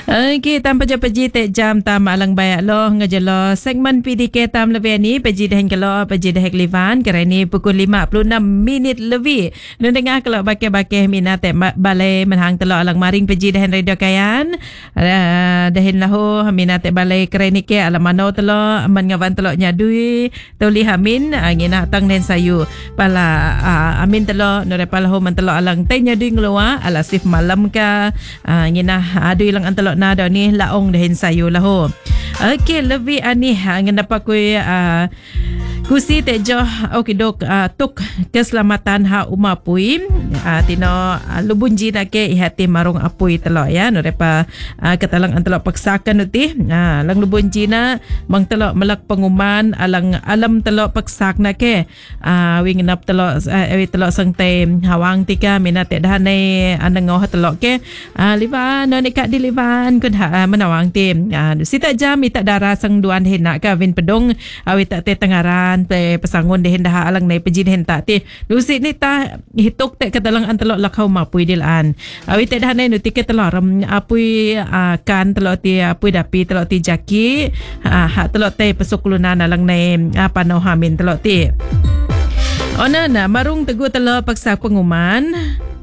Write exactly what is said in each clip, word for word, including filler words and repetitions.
Okey, tanpa jepeji tek jam tam alang bayak loh ngejelo segmen P D K tam lebih ni peji dah kalau peji dah klivan kerana pukul lima puluh enam minit lebih. Nun dengar kalau bakeh-bakeh minat tek balai menhang telok alang maring peji dah radio kayan. Dahin lahu minat tek balai kerana ke alam mano telok aman ngawan telok nyadui tuli hamin ngina tang den sayu. Pala amin telok nore palahu man telok alang teh nyadui ngeluar ala sif malam ka ngina adui lang antelok nada ni laong dahin sayu lahu. Okey, lebih ani ngin dapat ku uh, kusi tejo okey dok uh, tuk keselamatan ha uma pui uh, tino uh, lubunji nak ke ihati marung apui telok ya no depa uh, katalang antelok paksakan uti uh, lang lubunji na mang telok melak penguman alang alam telok paksak nak ke uh, wing nap telok uh, ewi telok sangte hawang tika minat tek dah nei anengoh telok ke uh, liban no nekat di liban kun ha uh, menawang tim uh, sita jam tak darah sang duan hen nak ka win pedong awi tak te tengaran pe pesangon dehen dah alang nei pejin hen tak te lusit ni ta hitok te katalang antelok lakau mapui dilan awi te dah nei nuti ke telok ram apui uh, kan telok ti apui dapi telok ti jaki uh, ha telok te pesuk lunan alang nei apa no hamin telok ti ona na marung tegu telok paksa penguman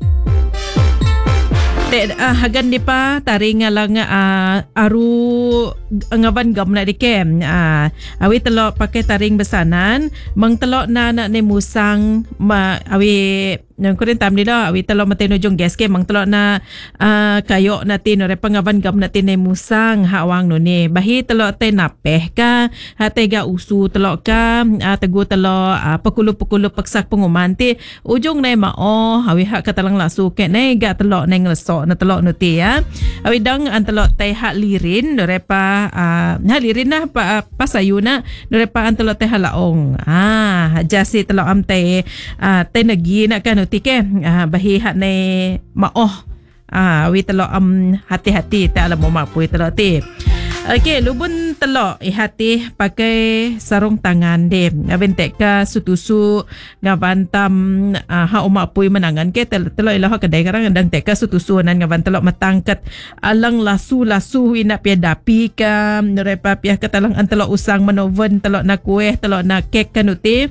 te uh, hagan dipa taring alang uh, aru ngawan gam nak dikem uh, awi telok pakai taring besanan mang telok na nak ne musang ma awi yang kurin tam ni dah awi telok mate no jong gas ke mang telok na uh, kayok nati no repa ngawan gam nati ne musang hak wang no ni bahi telok te napeh ka ha tega usu telok ka uh, tegu telok uh, pekulu-pekulu paksak penguman ti ujung nai ma oh awi hak katalang lasu ke nai ga telok nai ngelesok na telok no ti ya awi dang an telok te hak lirin no repa uh, hak lirin nah pa, pasayuna no repa an telok te halaong ah jasi telok am te uh, te nagi nak kan tike uh, bahi hak ne maoh ah wi telok am hati-hati tak alam mampu telok ti. Okey, lubun telok ihati pakai sarung tangan de aben tek ka sutusu ngabantam uh, ha umak pui menangan ke tel, telok ilah kedai karang ndang tek ka sutusu nan ngaban telok matangkat alang lasu-lasu ina pia dapi ka nerepa pia katalang antelok usang menoven telok na kueh telok na kek kanuti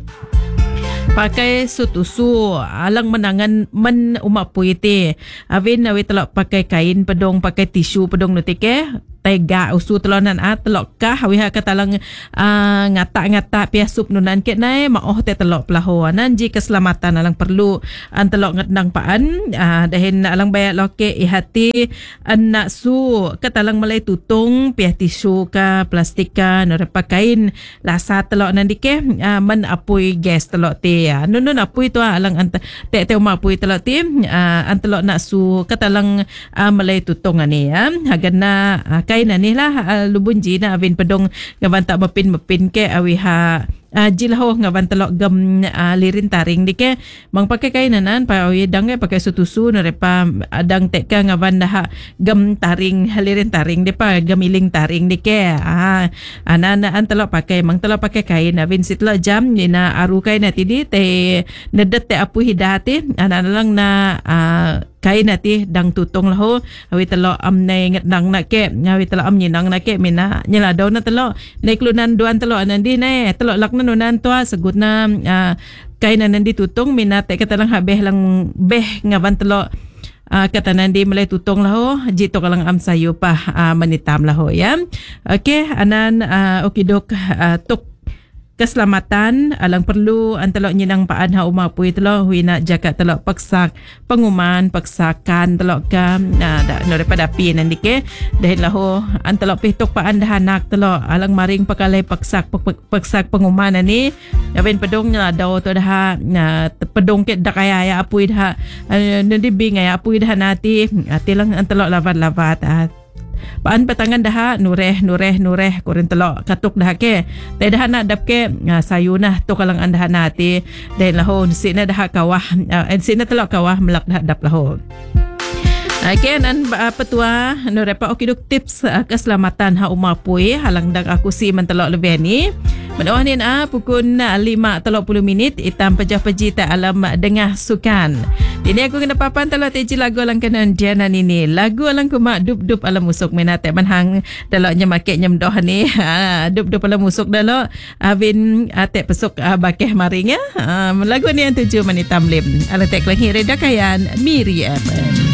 pakai sutusu alang menangan men umak pui ti avin awi telok pakai kain pedong pakai tisu pedong nutike tega usu telonan a telok kah awi ha katalang uh, ngata-ngata pia sup nunan ke nai maoh te telok pelaho nan ji keselamatan alang perlu an telok ngendang paan uh, dahin alang bayak loke ihati anak su katalang malai tutung pia tisu ka plastik ka norepa kain lasa telok nan dike uh, men apui gas telok ti uh, nun nun apui tu alang ante te te ma apui telok ti uh, an telok nak su katalang uh, malai tutung ani ya uh, hagana uh, kain ani lah uh, lubunji na avin pedong ngaban tak mepin mepin ke awi ha uh, jilho ngaban telok gam uh, lirin taring dike mang pakai kainanan pa awi dang pakai sutusu nerepa adang teka ngaban dah gam taring lirin taring depa gamiling taring dike ah anana an telok pakai mang telok pakai kain avin sitlo jam nina aru kain tidi te nedet te apu hidati anana lang na uh, kain nati dang tutung lahu awi telok am nei ngetang nak ke awi telok am nyinang nak ke mina nyelado na telok nei klunan duan telok nandi nei telok lakna nunan tua segut na uh, kain nandi tutung mina te katalang habeh lang beh ngaban telok uh, kata nandi mulai tutung lahu jito kalang am sayu pa uh, menitam lahu ya okey anan uh, okidok uh, tuk keselamatan alang perlu antelok nyinang paan ha uma pui telok huina jaga telok paksak penguman paksakan telok ka nah da no daripada api nanti ke dahin lahu antelok pihtok paan dah anak telok alang maring pakalai paksak paksak penguman ani aben pedong nya dau tu dah nah pedong ke dak aya ya apui dah nanti bing ya apui dah nati atilang antelok lavat-lavat paan patangan dah nureh nureh nureh kurin telok katuk dah ke te dah nak dap ke uh, sayuna tu kalang anda nati dan lahu sina dah kawah uh, sina telok kawah melak dah dap lahu. Okay, dan uh, petua nurepa okiduk tips uh, keselamatan ha umapui halang dak aku si mentelok lebih ni Menuah ni ah pukul lima tiga puluh minit itam pejah peji tak alam dengah sukan. Ini aku kena papan telah teji lagu alang kanan Diana ini. Lagu alang kumak dup-dup alam musuk menatek manhang daloknya makeknya mendoh ni. Ha, dup-dup alam musuk dalok Avin atek pesuk uh, bakeh maring ya. Ha, lagu ni yang tuju manitam lim. Ala tek lagi redakayan Miri F M.